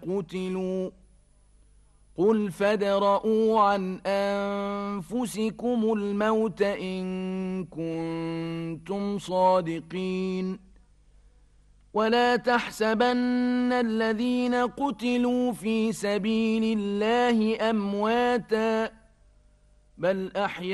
قتلوا قل فادرءوا عن أنفسكم الموت إن كنتم صادقين ولا تحسبن الذين قتلوا في سبيل الله أمواتا بل أحياء